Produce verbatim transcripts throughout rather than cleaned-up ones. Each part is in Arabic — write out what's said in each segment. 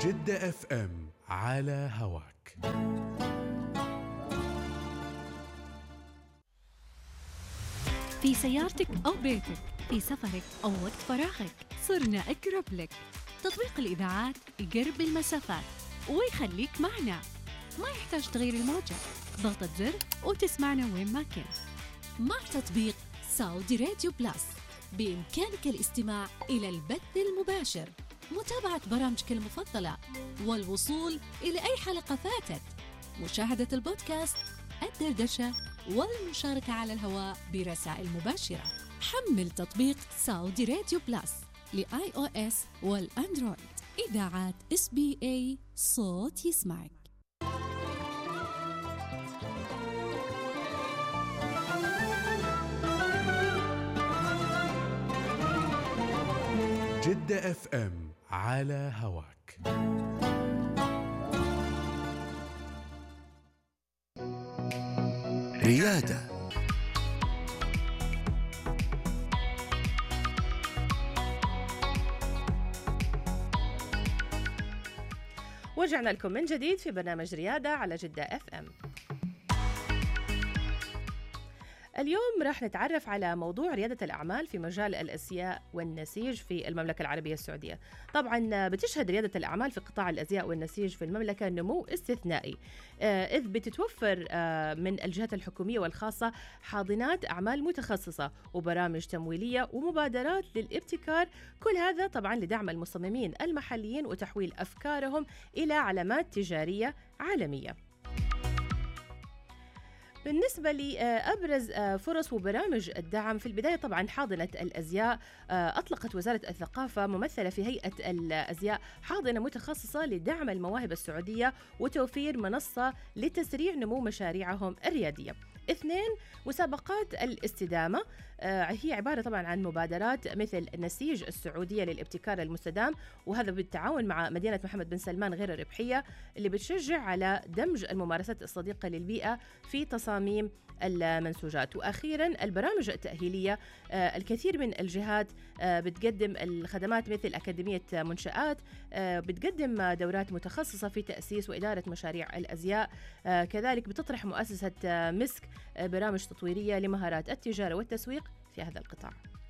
جدة اف ام على هواك. في سيارتك أو بيتك، في سفرك أو وقت فراغك، صرنا أقرب لك. تطبيق الإذاعات يقرب المسافات ويخليك معنا، ما يحتاج تغير الموجة، ضغطة زر وتسمعنا وين ما كنت. مع تطبيق سعودي راديو بلس بإمكانك الاستماع إلى البث المباشر، متابعة برامجك المفضلة، والوصول إلى أي حلقة فاتت، مشاهدة البودكاست، الدردشة، والمشاركة على الهواء برسائل مباشرة. حمل تطبيق سعودي راديو بلس لآي أو إس والأندرويد. إذاعات إس بي إيه، صوت يسمعك. جدة اف ام على هواك. ريادة. ورجعنا لكم من جديد في برنامج ريادة على جدة اف ام. اليوم راح نتعرف على موضوع ريادة الأعمال في مجال الأزياء والنسيج في المملكة العربية السعودية. طبعا بتشهد ريادة الأعمال في قطاع الأزياء والنسيج في المملكة نمو استثنائي، إذ بتتوفر من الجهات الحكومية والخاصة حاضنات أعمال متخصصة وبرامج تمويلية ومبادرات للابتكار، كل هذا طبعا لدعم المصممين المحليين وتحويل أفكارهم إلى علامات تجارية عالمية. بالنسبة لأبرز فرص وبرامج الدعم، في البداية طبعا حاضنة الأزياء، أطلقت وزارة الثقافة ممثلة في هيئة الأزياء حاضنة متخصصة لدعم المواهب السعودية وتوفير منصة لتسريع نمو مشاريعهم الريادية. اثنين، مسابقات الاستدامة، هي عبارة طبعا عن مبادرات مثل النسيج السعودية للابتكار المستدام، وهذا بالتعاون مع مدينة محمد بن سلمان غير الربحية، اللي بتشجع على دمج الممارسات الصديقة للبيئة في تصاميم المنسوجات. وأخيرا البرامج التأهيلية، الكثير من الجهات بتقدم الخدمات مثل أكاديمية منشآت، بتقدم دورات متخصصة في تأسيس وإدارة مشاريع الأزياء، كذلك بتطرح مؤسسة مسك برامج تطويرية لمهارات التجارة والتسويق في هذا القطاع.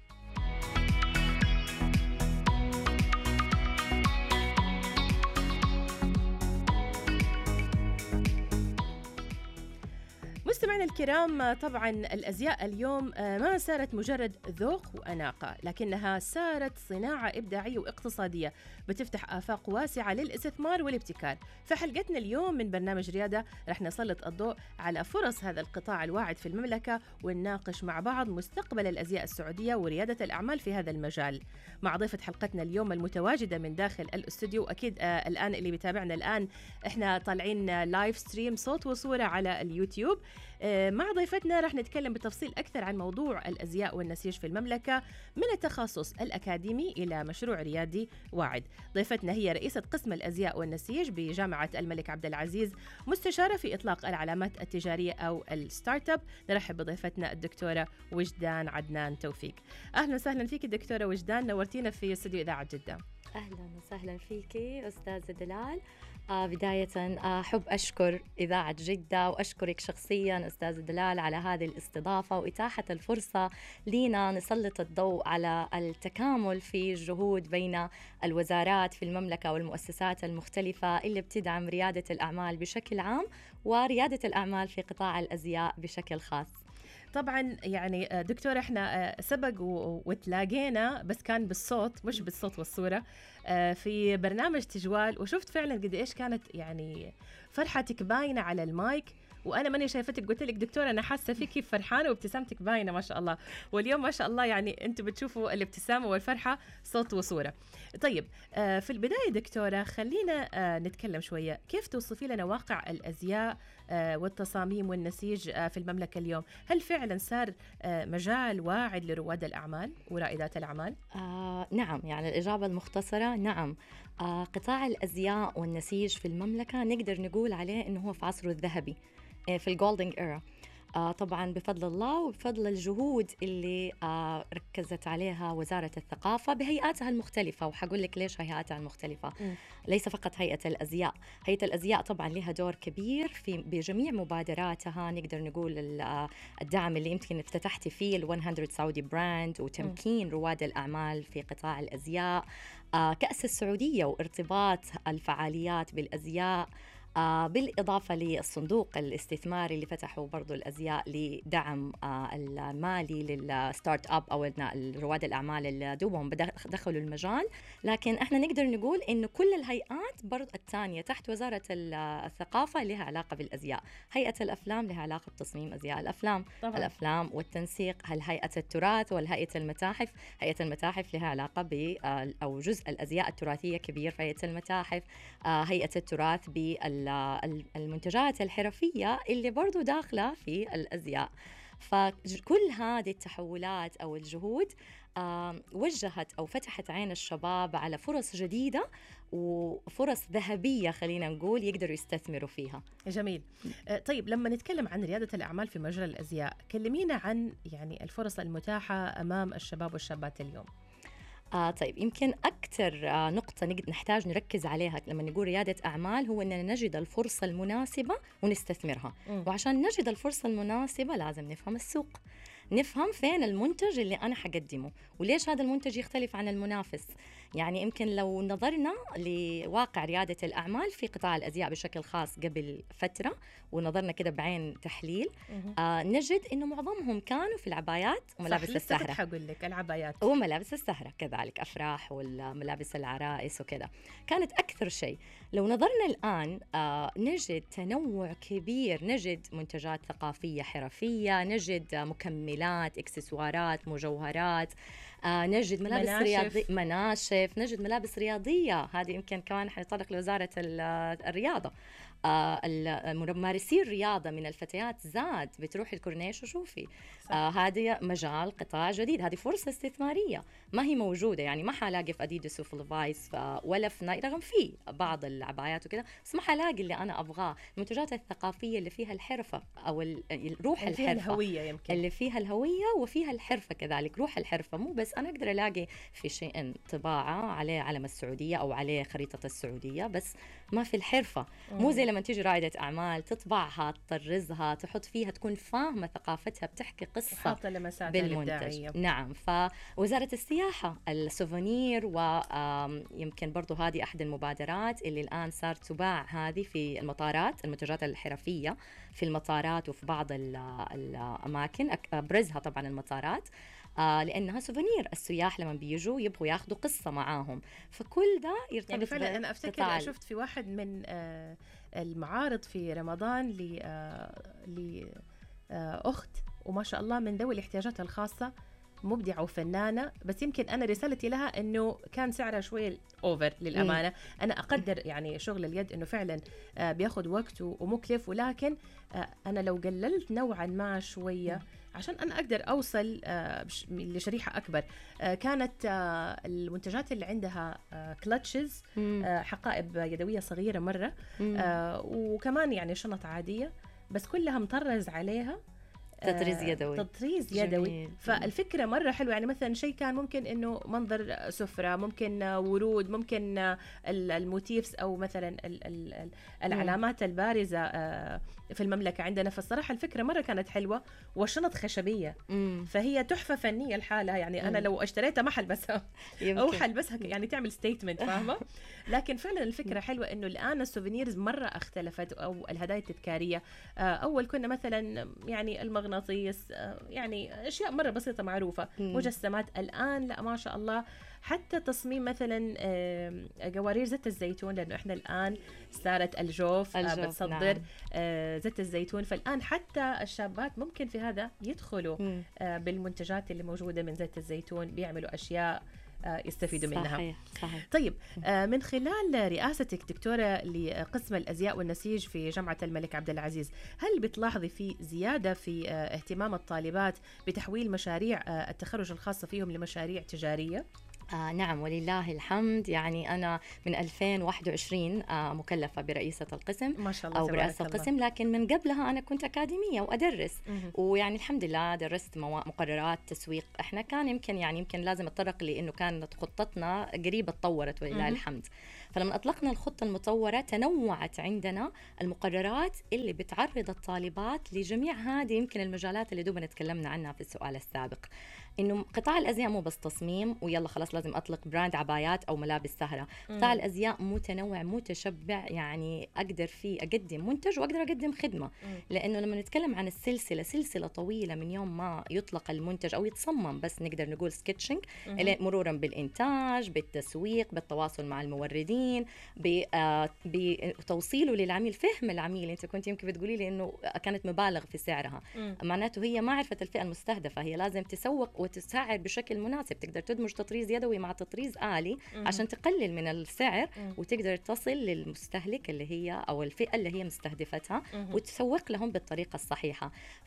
مستمعينا الكرام، طبعا الأزياء اليوم ما صارت مجرد ذوق وأناقة، لكنها صارت صناعة إبداعية واقتصادية بتفتح آفاق واسعة للاستثمار والابتكار. فحلقتنا اليوم من برنامج ريادة رح نسلط الضوء على فرص هذا القطاع الواعد في المملكة، ونناقش مع بعض مستقبل الأزياء السعودية وريادة الأعمال في هذا المجال، مع ضيفة حلقتنا اليوم المتواجدة من داخل الاستوديو. أكيد آه الآن اللي بيتابعنا الآن إحنا طالعين لايف ستريم صوت وصورة على اليوتيوب. مع ضيفتنا رح نتكلم بتفصيل أكثر عن موضوع الأزياء والنسيج في المملكة، من التخصص الأكاديمي إلى مشروع ريادي واعد. ضيفتنا هي رئيسة قسم الأزياء والنسيج بجامعة الملك عبد العزيز، مستشارة في إطلاق العلامات التجارية أو الستارت اب. نرحب بضيفتنا الدكتورة وجدان عدنان توفيق. أهلا وسهلا فيك دكتورة وجدان، نورتينا في استوديو إذاعة جدة. أهلا وسهلا فيكي أستاذة دلال. آه بداية أحب آه أشكر إذاعة جدة وأشكرك شخصيا أستاذة دلال على هذه الاستضافة وإتاحة الفرصة لينا نسلط الضوء على التكامل في الجهود بين الوزارات في المملكة والمؤسسات المختلفة اللي بتدعم ريادة الأعمال بشكل عام وريادة الأعمال في قطاع الأزياء بشكل خاص. طبعا يعني دكتورة احنا سبق وتلاقينا، بس كان بالصوت مش بالصوت والصورة، في برنامج تجوال، وشفت فعلا قد ايش كانت يعني فرحتك باينة على المايك، وانا ماني شايفتك قلت لك دكتوره انا حاسه فيكي فرحانه وابتسامتك باينه ما شاء الله. واليوم ما شاء الله يعني انتم بتشوفوا الابتسامه والفرحه صوت وصوره. طيب آه في البدايه دكتوره خلينا آه نتكلم شويه، كيف توصفي لنا واقع الازياء آه والتصاميم والنسيج آه في المملكه اليوم؟ هل فعلا صار آه مجال واعد لرواد الاعمال ورائدات الاعمال؟ آه نعم، يعني الاجابه المختصره نعم. آه قطاع الازياء والنسيج في المملكه نقدر نقول عليه انه هو في عصره الذهبي، في الجولدن إيرا. آه طبعا بفضل الله وبفضل الجهود اللي آه ركزت عليها وزارة الثقافة بهيئاتها المختلفة. وحقول لك ليش هيئاتها المختلفة. م. ليس فقط هيئة الأزياء، هيئة الأزياء طبعا لها دور كبير في بجميع مبادراتها. نقدر نقول الدعم اللي يمكن افتتحتي فيه ال مئة سعودي براند وتمكين م. رواد الأعمال في قطاع الأزياء، آه كأس السعودية وارتباط الفعاليات بالأزياء، آه بالإضافة للصندوق الاستثماري اللي فتحوا برضو الأزياء لدعم آه المالي للستارت أب أو رواد الأعمال اللي دوبهم دخلوا المجال. لكن إحنا نقدر نقول إنه كل الهيئات برضو الثانية تحت وزارة الثقافة لها علاقة بالأزياء. هيئة الأفلام لها علاقة بتصميم أزياء الأفلام طبعا. الأفلام والتنسيق. هل هيئة التراث والهيئة المتاحف، هيئة المتاحف لها علاقة ب أو جزء الأزياء التراثية كبير في هيئة المتاحف. آه هيئة التراث بال المنتجات الحرفية اللي برضو داخلة في الأزياء. فكل هذه التحولات أو الجهود وجهت أو فتحت عين الشباب على فرص جديدة وفرص ذهبية خلينا نقول يقدروا يستثمروا فيها. جميل. طيب لما نتكلم عن ريادة الأعمال في مجال الأزياء، كلمينا عن يعني الفرص المتاحة أمام الشباب والشابات اليوم. آه طيب يمكن أكثر آه نقطة نحتاج نركز عليها لما نقول ريادة أعمال هو أننا نجد الفرصة المناسبة ونستثمرها. م. وعشان نجد الفرصة المناسبة لازم نفهم السوق، نفهم فين المنتج اللي أنا حقدمه وليش هذا المنتج يختلف عن المنافس. يعني يمكن لو نظرنا لواقع ريادة الأعمال في قطاع الأزياء بشكل خاص قبل فترة ونظرنا كده بعين تحليل، آه نجد إنه معظمهم كانوا في العبايات وملابس السهرة. صح، حقول لك العبايات وملابس السهرة كذلك، أفراح والملابس العرائس وكذا كانت أكثر شيء. لو نظرنا الآن آه نجد تنوع كبير، نجد منتجات ثقافية حرفية، نجد مكملات، إكسسوارات، مجوهرات، آه نجد ملابس رياضية، مناشف، نجد ملابس رياضية. هذه يمكن كمان حنطرق لوزارة الرياضة. آه ممارسي الرياضة من الفتيات زاد، بتروحي الكورنيش وشوفي آه هذا مجال قطاع جديد، هذه فرصة استثمارية ما هي موجودة. يعني ما حلاقي في أديداس وفي ليفايس ولا في نايك، رغم في بعض العبايات وكذا، بس ما حلاقي اللي أنا أبغاه. المنتجات الثقافية اللي فيها الحرفة أو الروح اللي الحرفة، فيها الهوية، يمكن اللي فيها الهوية وفيها الحرفة كذلك، روح الحرفة. مو بس أنا أقدر ألاقي في شيء طباعة عليه علم السعودية أو عليه خريطة السعودية، بس ما في الحرفة. مو زي لما تيجي رائدة أعمال تطبعها، تطرزها، تحط فيها، تكون فاهمة ثقافتها، بتحكي قصة بالمنتج. نعم. فوزارة السياحة، السوفونير، ويمكن برضو هذه أحد المبادرات اللي الآن صار تباع هذه في المطارات، المنتجات الحرفية في المطارات وفي بعض الأماكن، أبرزها طبعا المطارات، آه لأنها سوفونير. السياح لما بيجوا يبغوا ياخذوا قصة معاهم، فكل ده يرتبط. يعني فعلا أنا أفتكر شفت في واحد من آه المعارض في رمضان ل آه لأخت آه وما شاء الله من ذوي الاحتياجات الخاصة، مبدعة وفنانة، بس يمكن أنا رسالتي لها إنه كان سعرها شوي أوفر للأمانة. م. أنا أقدر يعني شغل اليد إنه فعلا آه بياخد وقت ومكلف، ولكن آه أنا لو قللت نوعا ما شوية م. عشان أنا أقدر أوصل آه لشريحة أكبر. آه كانت آه المنتجات اللي عندها آه كلتشز، آه حقائب يدوية صغيرة مرة، آه وكمان يعني شنط عادية، بس كلها مطرز عليها تطريز يدوي. تطريز يدوي. جميل. فالفكرة مرة حلوة. يعني مثلا شيء كان ممكن إنه منظر سفرة، ممكن ورود، ممكن الموتيفز أو مثلا العلامات البارزة في المملكة عندنا. فالصراحة الفكرة مرة كانت حلوة، والشنط خشبية، مم. فهي تحفة فنية لحالها. يعني مم. أنا لو اشتريتها ما حلبسها أو حلبسها يعني تعمل ستيتمنت، فاهمة؟ لكن فعلا الفكرة حلوة إنه الآن السوفينيرز مرة اختلفت، أو الهدايا التذكارية. أول كنا مثلا يعني المغناطيس، يعني أشياء مرة بسيطة معروفة، مم. مجسمات. الآن لا ما شاء الله، حتى تصميم مثلا قوارير زيت الزيتون، لأنه إحنا الآن صارت الجوف, الجوف بتصدر نعم. زيت الزيتون. فالآن حتى الشابات ممكن في هذا يدخلوا مم. بالمنتجات اللي موجودة من زيت الزيتون، بيعملوا أشياء يستفيدوا منها. صحيح. صحيح. طيب من خلال رئاستك دكتورة لقسم الأزياء والنسيج في جامعة الملك عبد العزيز، هل بتلاحظي في زيادة في اهتمام الطالبات بتحويل مشاريع التخرج الخاصة فيهم لمشاريع تجارية؟ آه نعم ولله الحمد. يعني أنا من ألفين وواحد وعشرين آه مكلفة برئيسة القسم ما شاء الله أو برئاسة القسم، لكن من قبلها أنا كنت أكاديمية وأدرس. مهم. ويعني الحمد لله درست موا- مقررات تسويق. إحنا كان يمكن يعني يمكن لازم أتطرق لأنه كانت خطتنا قريبة تطورت ولله مهم. الحمد. فلما أطلقنا الخطة المطورة تنوعت عندنا المقررات اللي بتعرض الطالبات لجميع هذه يمكن المجالات اللي دوبنا تكلمنا عنها في السؤال السابق. إنه قطاع الأزياء مو بس تصميم ويلا خلاص لازم أطلق براند عبايات أو ملابس سهرة. قطاع الأزياء متنوع متشبع، يعني أقدر فيه أقدم منتج وأقدر أقدم خدمة. لأنه لما نتكلم عن السلسلة، سلسلة طويلة من يوم ما يطلق المنتج أو يتصمم بس نقدر نقول سكتشنج، مرورا بالإنتاج، بالتسويق، بالتواصل مع الموردين، ب- آه، بتوصيله للعميل، فهم العميل. أنت كنت يمكن بتقولي لي إنه كانت مبالغ في سعرها، مم. معناته هي ما عرفت الفئة المستهدفة، هي لازم تسوق وتسعر بشكل مناسب، تقدر تدمج تطريز يدوي مع تطريز آلي مم. عشان تقلل من السعر مم. وتقدر تصل للمستهلك اللي هي أو الفئة اللي هي مستهدفتها مم. وتسوق لهم بالطريقة الصحيحة.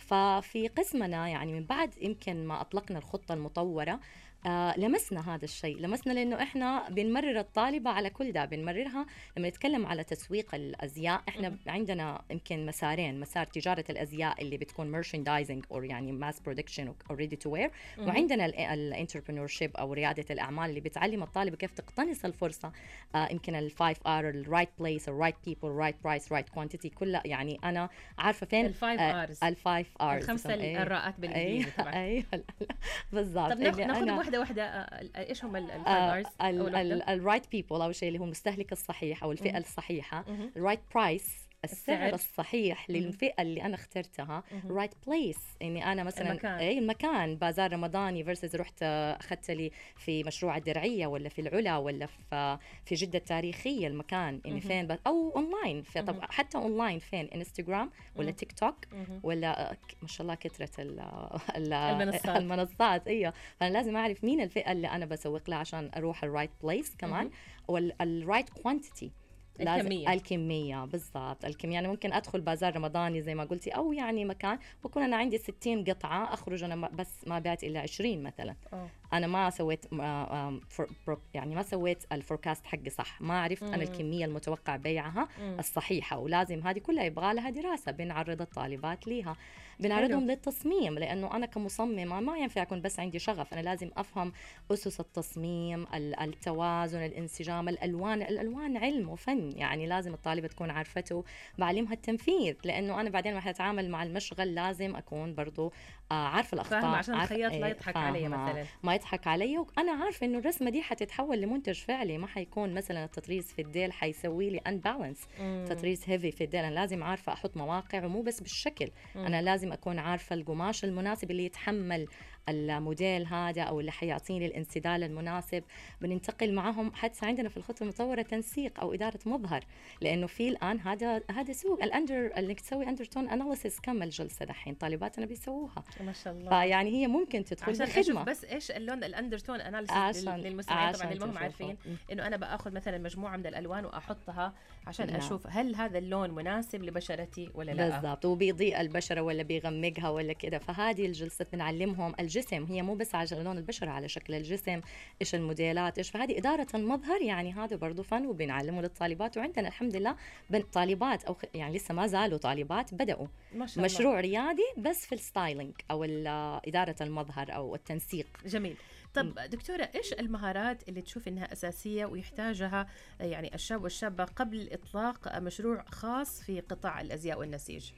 ففي قسمنا يعني من بعد يمكن ما أطلقنا الخطة المطورة آه لمسنا هذا الشيء، لمسنا لأنه إحنا بنمرر الطالبة على كل ده، بنمررها لما نتكلم على تسويق الأزياء. إحنا مم. عندنا يمكن مسارين، مسار تجارة الأزياء اللي بتكون merchandising أو يعني mass production أو ready to wear، مم. وعندنا الانتربرنورشيب أو ريادة الأعمال اللي بتعلم الطالبة كيف تقتنص الفرصة. آه يمكن الفايف ار الرايت بليس الرايت بيبل رايت برايس رايت كوانتيتي، كلها يعني أنا عارفة فين الفايف ارز، الفايف ارز الخمسة الراءات بالإنجليزي طبعا. ايوه بالضبط. طب ناخ- ناخذهم واحدة واحدة. آه، ايش هم الفايف ارز؟ الرايت بيبل او شيء اللي هو المستهلك الصحيح او الفئه مم. الصحيحه، مهم. الرايت برايس السعر السعر. الصحيح مهم. للفئه اللي انا اخترتها، مهم. رايت بليس اني انا مثلا المكان. اي المكان بازار رمضاني فيرسز رحت اخذت لي في مشروع الدرعيه ولا في العلا ولا في في جده التاريخيه، المكان اني مهم. فين ب- او اونلاين في طب مهم. حتى اونلاين فين، انستغرام ولا مهم. تيك توك مهم. ولا ك- ما شاء الله كثرة ال- ال- المنصات. المنصات. ايوه، فانا لازم اعرف مين الفئه اللي انا بسوق لها عشان اروح الرايت بليس كمان، والرايت كوانتيتي الكمية. الكمية بالضبط الكمية. أنا ممكن أدخل بازار رمضاني زي ما قلتي أو يعني مكان بكون أنا عندي ستين قطعة، أخرج أنا ما- بس ما بعت إلا عشرين مثلا. أوه. أنا ما سويت آه، آم، فور- برو- يعني ما سويت الفوركاست حقي صح، ما عرفت أنا مم. الكمية المتوقع بيعها مم. الصحيحة. ولازم هذه كلها يبغى لها دراسة، بنعرض الطالبات ليها، بنعرضهم حلو. للتصميم، لأنه أنا كمصممة ما ينفع أكون بس عندي شغف، أنا لازم أفهم أسس التصميم، ال- التوازن، الانسجام، الألوان. الألوان علم وفن، يعني لازم الطالبة تكون عارفته، بعلمها التنفيذ، لأنه أنا بعدين واحد أتعامل مع المشغل لازم أكون برضو آه عارفة الأخطاء، فاهمة عشان عارفة الخياط لا إيه، يضحك علي فاهمة. مثلا. ما يضحك علي، وأنا عارفة إنه الرسمة دي حتتحول لمنتج فعلي، ما حيكون مثلا التطريز في الديل حيسوي لي unbalance، مم. تطريز هيفي في الديل. أنا لازم عارفة أحط مواقع ومو بس بالشكل، مم. أنا لازم أكون عارفة القماش المناسب اللي يتحمل الموديل هذا أو اللي حيعطيني الانسدال المناسب. بننتقل معهم حتى عندنا في الخطة المطورة تنسيق أو إدارة مظهر، لأنه في الآن هذا هذا سوق الأندر اللي تسوي أندرتون أناليسيس. كم الجلسة دحين طالباتنا بيسووها، ما شاء الله. فيعني هي ممكن تدخل عشان بالخدمة. اشوف بس ايش اللون الاندرتون اناليسيس عشان- للمستمعين طبعا عشان اللي ما هم تشوفوا. عارفين م. انه انا باخذ مثلا مجموعه من الالوان واحطها عشان نعم. اشوف هل هذا اللون مناسب لبشرتي ولا لا. بالضبط، وبيضيء البشرة ولا بيغمقها ولا كده. فهذه الجلسة بنعلمهم الجسم، هي مو بس على لون البشرة، على شكل الجسم، ايش الموديلات ايش. فهذه إدارة المظهر، يعني هذا برضو فن وبنعلمه للطالبات. وعندنا الحمد لله بن- طالبات او خ- يعني لسه ما زالوا طالبات بدأوا ما شاء الله. مشروع ريادي بس في الستايلينج او ال- إدارة المظهر او التنسيق. جميل. طب دكتورة، إيش المهارات اللي تشوف إنها أساسية ويحتاجها يعني الشاب والشابة قبل إطلاق مشروع خاص في قطاع الأزياء والنسيج؟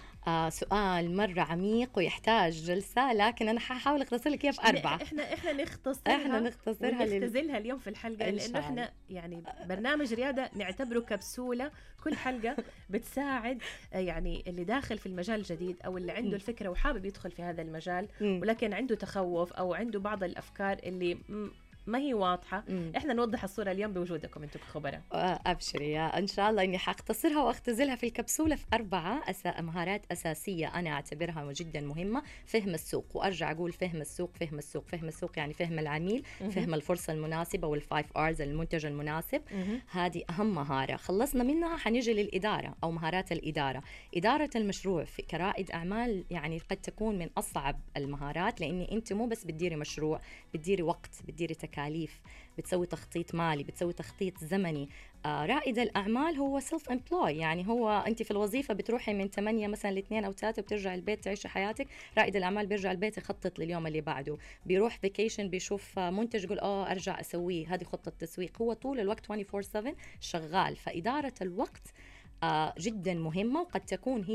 آه سؤال مرة عميق ويحتاج جلسة، لكن أنا ححاول أختصر لك في أربعة. إحنا إحنا نختصرها إحنا نختصرها لل- ونختزلها اليوم في الحلقة، إن لأنه شاء إحنا يعني برنامج ريادة نعتبره كبسولة، كل حلقة بتساعد آه، يعني اللي داخل في المجال الجديد أو اللي عنده الفكرة وحابب يدخل في هذا المجال مم. ولكن عنده تخوف أو عنده بعض الأفكار اللي م- ما هي واضحة. مم. إحنا نوضح الصورة اليوم بوجودكم أنتم كخبراء. آه، أبشري يا إن شاء الله إني حاختصرها وأختزلها في الكبسولة في أربعة أسا... مهارات أساسية أنا أعتبرها جدا مهمة. فهم السوق، وأرجع أقول فهم السوق فهم السوق فهم السوق يعني فهم العميل، مهم. فهم الفرصة المناسبة والفايف آرز المنتج المناسب. مهم. هذه أهم مهارة. خلصنا منها حنيجي للإدارة أو مهارات الإدارة. إدارة المشروع في كرائد أعمال يعني قد تكون من أصعب المهارات، لأني أنت مو بس بتديري مشروع، بتديري وقت، بتديري تكاليف، تكاليف، بتسوي تخطيط مالي، بتسوي تخطيط زمني. آه رائد الأعمال هو سيلف امبلوي، يعني هو أنت في الوظيفة بتروحي من ثمانية مثلا لاثنين أو ثلاثة وبترجع البيت تعيشي حياتك. رائد الأعمال بيرجع البيت يخطط لليوم اللي بعده، بيروح فيكيشن بيشوف منتج يقول اه أرجع أسويه، هذه خطة تسويق. هو طول الوقت أربعة وعشرين سبعة شغال. فإدارة الوقت آه جدا مهمة، وقد تكون هي